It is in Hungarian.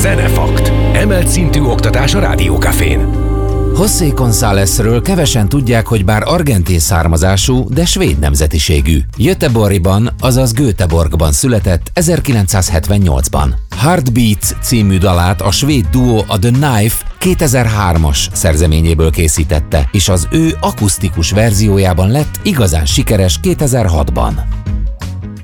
Zenefakt. Emelt szintű oktatás a Rádiókafén. José Gonzálezről kevesen tudják, hogy bár argentin származású, de svéd nemzetiségű. Göteborgban, azaz Göteborgban született 1978-ban. Heartbeats című dalát a svéd duó a The Knife 2003-as szerzeményéből készítette, és az ő akusztikus verziójában lett igazán sikeres 2006-ban.